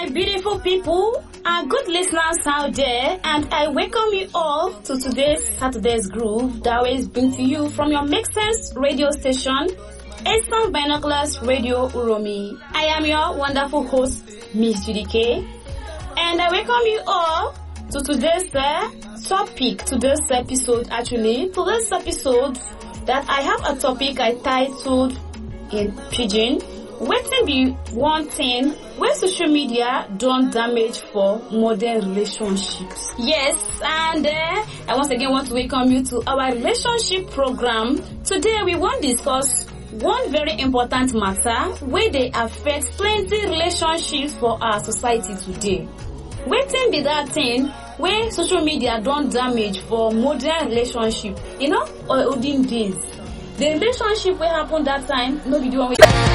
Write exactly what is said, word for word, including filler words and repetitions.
my beautiful people and good listeners out there, and I welcome you all to today's Saturday's Groove that always brings to you from your Make Sense radio station, Eastern Binoculars Radio Uromi. I am your wonderful host, Miss Judy K, and I welcome you all to today's uh, topic, today's episode actually. Today's episode that I have a topic I titled in Pidgin, wetin be one thing where social media don't damage for modern relationships. Yes, and uh, I once again want to welcome you to our relationship program. Today we want to discuss one very important matter where they affect plenty relationships for our society today. Wetin be that thing where social media don't damage for modern relationship? You know, or olden days. The relationship wey happen that time no be the one wey